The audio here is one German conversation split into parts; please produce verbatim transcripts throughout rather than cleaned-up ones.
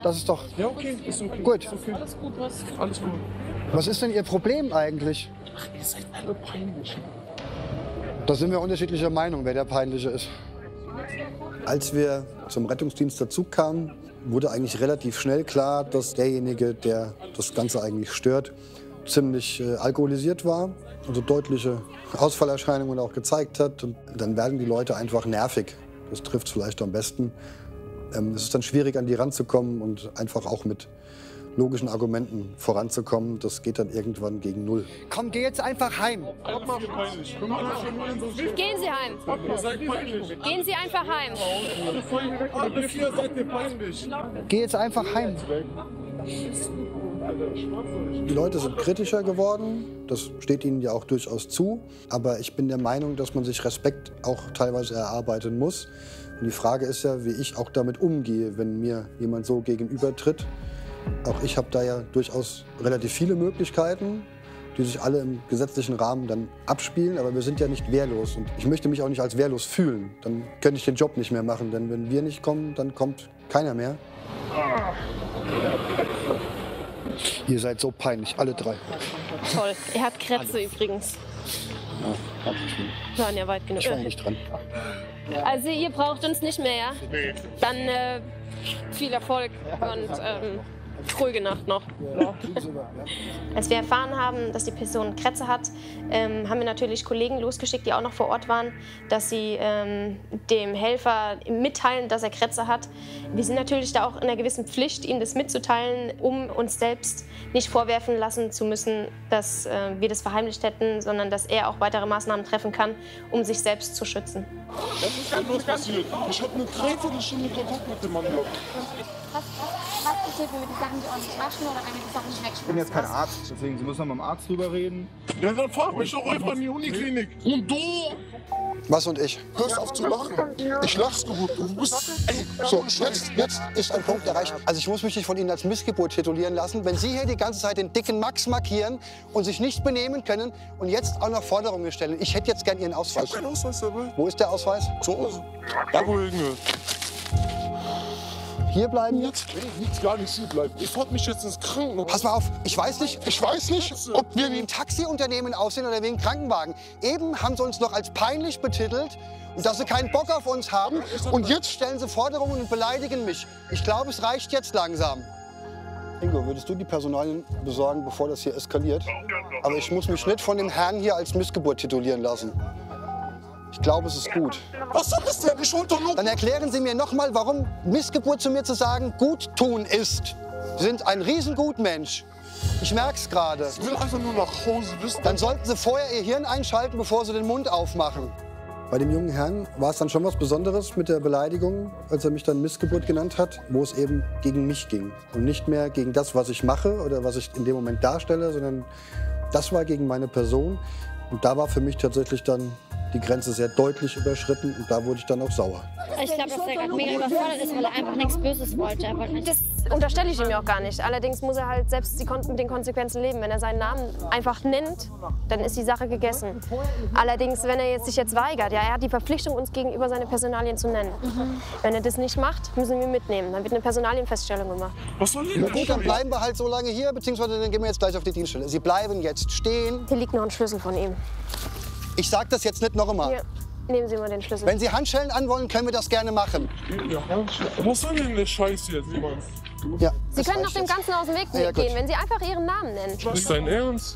Das ist doch Ja, okay, ist okay. gut. Ist okay. Alles gut, was? Alles gut. Was ist denn Ihr Problem eigentlich? Ach, ihr seid alle peinlich. Da sind wir unterschiedlicher Meinung, wer der Peinliche ist. Als wir zum Rettungsdienst dazu kamen, wurde eigentlich relativ schnell klar, dass derjenige, der das Ganze eigentlich stört, ziemlich äh, alkoholisiert war, also deutliche Ausfallerscheinungen auch gezeigt hat. Und dann werden die Leute einfach nervig. Das trifft es vielleicht am besten. Ähm, es ist dann schwierig, an die ranzukommen und einfach auch mit logischen Argumenten voranzukommen. Das geht dann irgendwann gegen Null. Komm, geh jetzt einfach heim. Gehen Sie heim. Gehen Sie einfach heim. Geh jetzt einfach heim. Die Leute sind kritischer geworden, das steht ihnen ja auch durchaus zu. Aber ich bin der Meinung, dass man sich Respekt auch teilweise erarbeiten muss. Und die Frage ist ja, wie ich auch damit umgehe, wenn mir jemand so gegenübertritt. Auch ich habe da ja durchaus relativ viele Möglichkeiten, die sich alle im gesetzlichen Rahmen dann abspielen. Aber wir sind ja nicht wehrlos. Und ich möchte mich auch nicht als wehrlos fühlen. Dann könnte ich den Job nicht mehr machen. Denn wenn wir nicht kommen, dann kommt keiner mehr. Ihr seid so peinlich, alle drei. Toll. Er hat Krätze übrigens. Ja, Wir waren ja weit genug. ich war nicht dran. Also ihr braucht uns nicht mehr, ja? Nee. Dann äh, viel Erfolg und ähm, ruhige Nacht noch. Ja. Als wir erfahren haben, dass die Person Krätze hat, ähm, haben wir natürlich Kollegen losgeschickt, die auch noch vor Ort waren, dass sie ähm, dem Helfer mitteilen, dass er Krätze hat. Wir sind natürlich da auch in einer gewissen Pflicht, ihm das mitzuteilen, um uns selbst nicht vorwerfen lassen zu müssen, dass äh, wir das verheimlicht hätten, sondern dass er auch weitere Maßnahmen treffen kann, um sich selbst zu schützen. Was ist denn los passiert? Ich habe eine Dreiviertelstunde Kontakt mit dem Mann gehabt. Was, was, was passiert, wenn wir die Sachen nicht ordentlich waschen oder wenn wir die Sachen nicht wegschmeißen? Ich bin jetzt kein Arzt, deswegen Sie müssen mit dem Arzt drüber reden. Ja, dann fahr mich doch einfach in die Uniklinik. Und du? Was und ich? Hörst auf zu lachen. Ich lachst du gut. Du bist. Ey, So, jetzt, jetzt ist ein Punkt erreicht. Also ich muss mich nicht von Ihnen als Missgeburt titulieren lassen, wenn Sie hier die ganze Zeit den dicken Max markieren und sich nicht benehmen können und jetzt auch noch Forderungen stellen. Ich hätte jetzt gern Ihren Ausweis. Ich hab keinen Ausweis dabei. Wo ist der Ausweis? Zu Hause. Da wo hinge. Hier bleiben jetzt? Nee, nichts gar nicht hier bleiben. Ich fahrt mich jetzt ins Krankenhaus. Pass mal auf, ich weiß nicht, Ich weiß nicht, ob wir wie ein Taxiunternehmen aussehen oder wie ein Krankenwagen. Eben haben sie uns noch als peinlich betitelt und dass sie keinen Bock auf uns haben. Und jetzt stellen sie Forderungen und beleidigen mich. Ich glaube, es reicht jetzt langsam. Ingo, würdest du die Personalien besorgen, bevor das hier eskaliert? Aber ich muss mich nicht von dem Herrn hier als Missgeburt titulieren lassen. Ich glaube, es ist gut. Was soll das denn? Ich wollte doch nur. Dann erklären Sie mir noch mal, warum Missgeburt zu mir zu sagen gut tun ist. Sie sind ein Riesengutmensch. Ich merk's gerade. Ich will einfach nur nach Hause wissen. Dann sollten Sie vorher Ihr Hirn einschalten, bevor Sie den Mund aufmachen. Bei dem jungen Herrn war es dann schon was Besonderes mit der Beleidigung, als er mich dann Missgeburt genannt hat, wo es eben gegen mich ging. Und nicht mehr gegen das, was ich mache oder was ich in dem Moment darstelle, sondern das war gegen meine Person. Und da war für mich tatsächlich dann die Grenze sehr deutlich überschritten und da wurde ich dann auch sauer. Ich glaube, dass er gerade mega überfordert ist, weil er einfach nichts Böses wollte. Er wollte Das unterstelle ich ihm ja auch gar nicht. Allerdings muss er halt selbst die Kon mit den Konsequenzen leben. Wenn er seinen Namen einfach nennt, dann ist die Sache gegessen. Allerdings, wenn er jetzt sich jetzt weigert, ja, er hat die Verpflichtung, uns gegenüber seine Personalien zu nennen. Mhm. Wenn er das nicht macht, müssen wir mitnehmen. Dann wird eine Personalienfeststellung gemacht. Was soll denn Na gut, dann bleiben wir halt so lange hier, beziehungsweise dann gehen wir jetzt gleich auf die Dienststelle. Sie bleiben jetzt stehen. Hier liegt noch ein Schlüssel von ihm. Ich sag das jetzt nicht noch einmal. Hier, nehmen Sie mal den Schlüssel. Wenn Sie Handschellen anwollen, können wir das gerne machen. Ja, was soll denn der Scheiß jetzt, jemand? Ja, Sie das können doch reicht dem jetzt. Ganzen aus dem Weg Ja, gehen, gut. wenn Sie einfach Ihren Namen nennen. Das ist dein Ernst?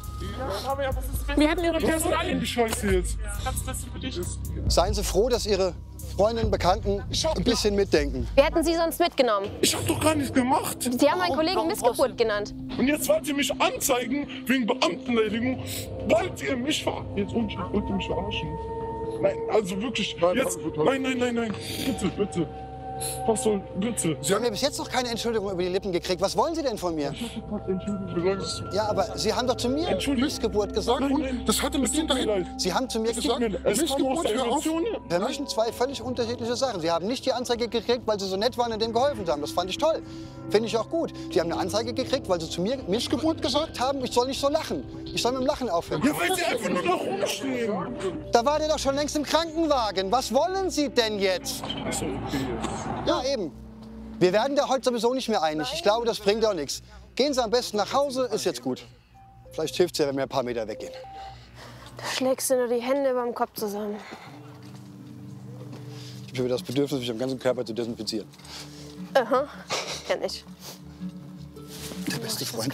Wir hätten ihre Personalien, die Scheiße jetzt. Ganz besser für dich ist. Seien Sie froh, dass Ihre Freundinnen, Bekannten ein bisschen mitdenken. Wir hätten Sie sonst mitgenommen. Ich hab doch gar nichts gemacht. Sie haben meinen Kollegen Missgeburt genannt. Und jetzt wollt ihr mich anzeigen wegen Beamtenbeleidigung. Wollt ihr mich verarschen? Jetzt und wollt ihr mich verarschen? Nein, also wirklich. Jetzt. Nein, nein, nein, nein. Bitte, bitte. Was soll, bitte. Sie haben mir bis jetzt noch keine Entschuldigung über die Lippen gekriegt. Was wollen Sie denn von mir? Ja, aber Sie haben doch zu mir Missgeburt gesagt. Nein, nein, das hatte mit dir dahin. Sie haben zu mir gesagt, Missgeburt, hör auf. wir mischen zwei völlig unterschiedliche Sachen. Sie haben nicht die Anzeige gekriegt, weil Sie so nett waren und dem geholfen haben. Das fand ich toll. Finde ich auch gut. Sie haben eine Anzeige gekriegt, weil Sie zu mir Missgeburt gesagt haben, ich soll nicht so lachen. Ich soll mit dem Lachen aufhören. Ja, weil sie einfach nur da rumstehen. Da war der doch schon längst im Krankenwagen. Was wollen Sie denn jetzt? Ist doch okay jetzt. Ja, eben. Wir werden da heute sowieso nicht mehr einig. Ich glaube, das bringt auch nichts. Gehen Sie am besten nach Hause, ist jetzt gut. Vielleicht hilft es ja, wenn wir ein paar Meter weggehen. Da schlägst du nur die Hände über dem Kopf zusammen. Ich habe schon wieder das Bedürfnis, mich am ganzen Körper zu desinfizieren. Aha, kenn ich. Der beste Freund.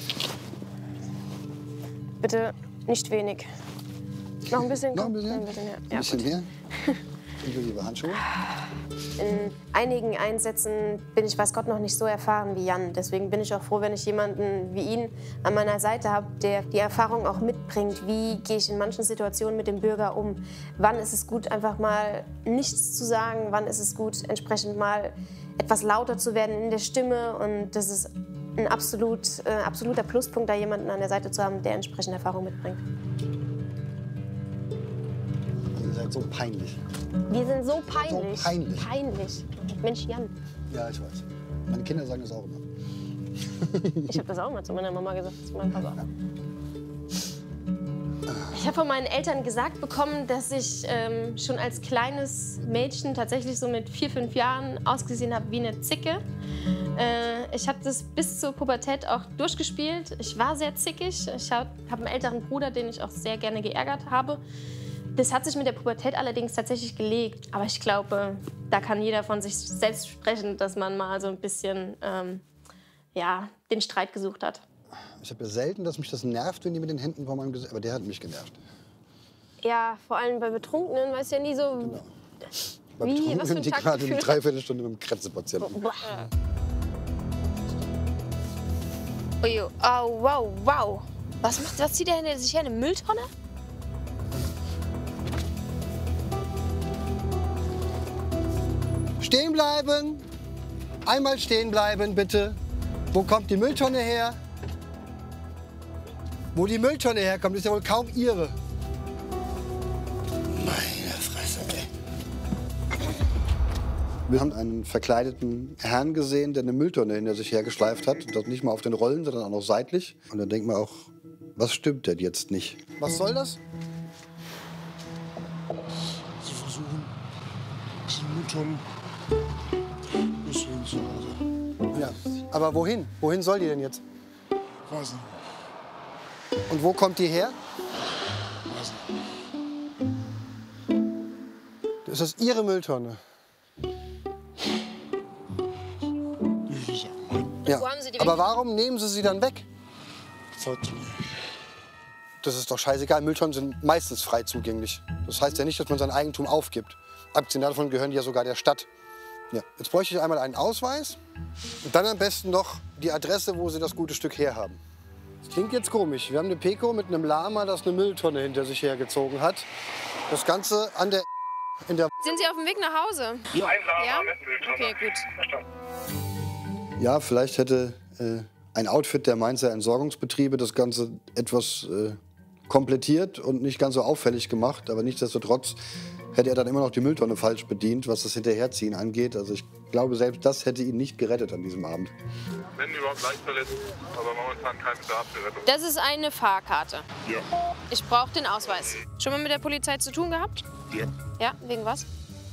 Bitte nicht wenig. Noch ein bisschen? Noch ein bisschen? Ein bisschen, ja. Ein bisschen mehr? Inklusive Handschuhe? In einigen Einsätzen bin ich, weiß Gott, noch nicht so erfahren wie Jan. Deswegen bin ich auch froh, wenn ich jemanden wie ihn an meiner Seite habe, der die Erfahrung auch mitbringt. Wie gehe ich in manchen Situationen mit dem Bürger um? Wann ist es gut, einfach mal nichts zu sagen? Wann ist es gut, entsprechend mal etwas lauter zu werden in der Stimme? Und das ist ein absolut, äh, absoluter Pluspunkt, da jemanden an der Seite zu haben, der entsprechende Erfahrung mitbringt. Ihr seid so peinlich. Wir sind so peinlich. So peinlich. Peinlich. Mensch, Jan. Ja, ich weiß. Meine Kinder sagen das auch immer. Ich habe das auch mal zu meiner Mama gesagt, zu meinem Papa. Ich habe von meinen Eltern gesagt bekommen, dass ich ähm, schon als kleines Mädchen, tatsächlich so mit vier, fünf Jahren, ausgesehen habe wie eine Zicke. Äh, ich habe das bis zur Pubertät auch durchgespielt. Ich war sehr zickig. Ich habe hab einen älteren Bruder, den ich auch sehr gerne geärgert habe. Das hat sich mit der Pubertät allerdings tatsächlich gelegt. Aber ich glaube, da kann jeder von sich selbst sprechen, dass man mal so ein bisschen ähm, ja, den Streit gesucht hat. Ich habe ja selten, dass mich das nervt, wenn die mit den Händen vor meinem Gesicht... Aber der hat mich genervt. Ja, vor allem bei Betrunkenen, weiß ja nie so... Genau. Bei Wie? Betrunkenen, Was für ein die Tag gerade eine gefühlt? Dreiviertelstunde mit dem Krätzepatienten. Boah. Ui, oh, wow, wow. Was macht, was zieht der hinter sich her? Eine Mülltonne? Stehen bleiben! Einmal stehen bleiben, bitte. Wo kommt die Mülltonne her? Wo die Mülltonne herkommt, ist ja wohl kaum Ihre. Meine Fresse, ey. Wir haben einen verkleideten Herrn gesehen, der eine Mülltonne hinter sich hergeschleift hat. Und das nicht mal auf den Rollen, sondern auch noch seitlich. Und dann denkt man auch, was stimmt denn jetzt nicht? Was soll das? Sie versuchen, diese Mülltonnen bis hin zu Hause. Ja. Aber wohin? Wohin soll die denn jetzt? Weiß nicht. Und wo kommt die her? Weiß nicht. Ist das Ihre Mülltonne? Die ist mein Ja. Wo haben Sie die Aber weg- warum nehmen Sie sie dann weg? Zeit. Das ist doch scheißegal. Mülltonnen sind meistens frei zugänglich. Das heißt ja nicht, dass man sein Eigentum aufgibt. Abgesehen davon gehören die ja sogar der Stadt. Ja. Jetzt bräuchte ich einmal einen Ausweis und dann am besten noch die Adresse, wo Sie das gute Stück herhaben. Das klingt jetzt komisch. Wir haben eine Peko mit einem Lama, das eine Mülltonne hinter sich hergezogen hat. Das Ganze an der in der Sind Sie auf dem Weg nach Hause? Ja. Ja? Okay, gut. Ja, vielleicht hätte äh, ein Outfit der Mainzer Entsorgungsbetriebe das Ganze etwas äh, komplettiert und nicht ganz so auffällig gemacht. Aber nichtsdestotrotz hätte er dann immer noch die Mülltonne falsch bedient, was das Hinterherziehen angeht. Also ich glaube, selbst das hätte ihn nicht gerettet an diesem Abend. Wenn überhaupt leicht verletzt, aber momentan kein Bedarf für Rettung. Das ist eine Fahrkarte. Ja. Ich brauche den Ausweis. Schon mal mit der Polizei zu tun gehabt? Ja. Ja, wegen was?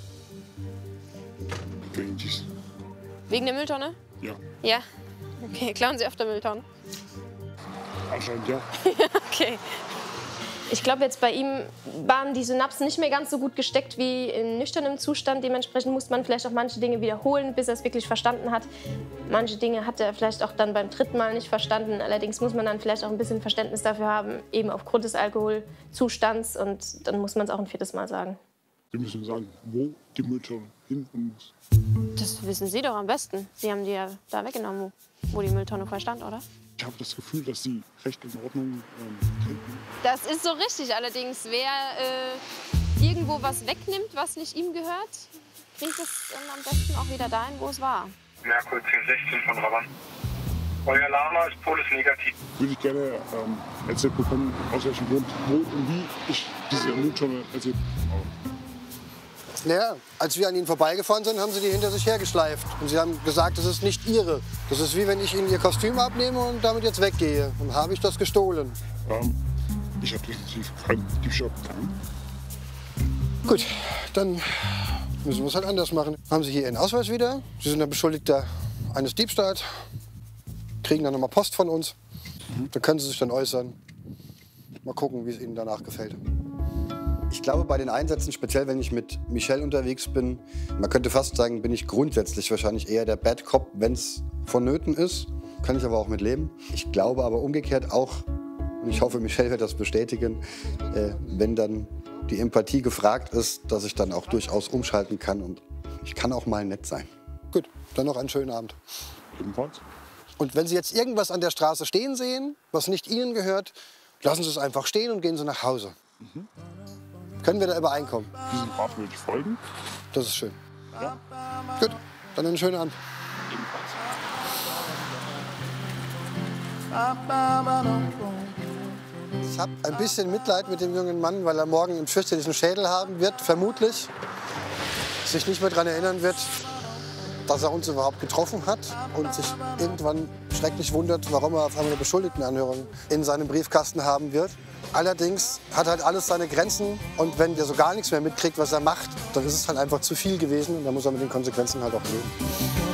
Wegen dies. Wegen der Mülltonne? Ja. Ja. Okay, klauen Sie öfter Mülltonnen? Anscheinend ja. Okay. Ich glaube, jetzt bei ihm waren die Synapsen nicht mehr ganz so gut gesteckt wie in nüchternem Zustand. Dementsprechend musste man vielleicht auch manche Dinge wiederholen, bis er es wirklich verstanden hat. Manche Dinge hat er vielleicht auch dann beim dritten Mal nicht verstanden. Allerdings muss man dann vielleicht auch ein bisschen Verständnis dafür haben, eben aufgrund des Alkoholzustands. Und dann muss man es auch ein viertes Mal sagen. Sie müssen sagen, wo die Mülltonne hin muss. Das wissen Sie doch am besten. Sie haben die ja da weggenommen, wo, wo die Mülltonne vorher stand, oder? Ich habe das Gefühl, dass Sie recht in Ordnung ähm, trinken. Das ist so richtig. Allerdings, wer äh, irgendwo was wegnimmt, was nicht ihm gehört, bringt es dann am besten auch wieder dahin, wo es war. Merkur zehn sechzehn von Rabanne. Euer Lama ist Polis negativ. Würde ich gerne ähm, erzählt bekommen, aus welchem Grund, wo und wie ich diese Mülltonne erzählt habe. Naja, als wir an ihnen vorbeigefahren sind, haben sie die hinter sich hergeschleift. Und sie haben gesagt, das ist nicht ihre. Das ist wie wenn ich ihnen ihr Kostüm abnehme und damit jetzt weggehe. Dann habe ich das gestohlen. Ähm, ich habe definitiv keinen Diebstahl begangen. Gut, dann Müssen wir es halt anders machen. Haben Sie hier Ihren Ausweis wieder. Sie sind der Beschuldigter eines Diebstahls. Kriegen dann nochmal Post von uns. Da können Sie sich dann äußern. Mal gucken, wie es Ihnen danach gefällt. Ich glaube, bei den Einsätzen, speziell wenn ich mit Michelle unterwegs bin, man könnte fast sagen, bin ich grundsätzlich wahrscheinlich eher der Bad Cop, wenn es vonnöten ist. Kann ich aber auch mit leben. Ich glaube aber umgekehrt auch, und ich hoffe, Michelle wird das bestätigen, äh, wenn dann die Empathie gefragt ist, dass ich dann auch durchaus umschalten kann. Und ich kann auch mal nett sein. Gut, dann noch einen schönen Abend. Ebenfalls. Und wenn Sie jetzt irgendwas an der Straße stehen sehen, was nicht Ihnen gehört, lassen Sie es einfach stehen und gehen Sie nach Hause. Mhm. Können wir da übereinkommen? Diesem Rat würde ich folgen. Das ist schön. Ja. Gut, dann einen schönen Abend. Ich habe ein bisschen Mitleid mit dem jungen Mann, weil er morgen einen fürchterlichen Schädel haben wird, vermutlich. Sich nicht mehr daran erinnern wird, dass er uns überhaupt getroffen hat und sich irgendwann schrecklich wundert, warum er auf einmal eine Beschuldigtenanhörung in seinem Briefkasten haben wird. Allerdings hat halt alles seine Grenzen und wenn der so gar nichts mehr mitkriegt, was er macht, dann ist es halt einfach zu viel gewesen und dann muss er mit den Konsequenzen halt auch leben.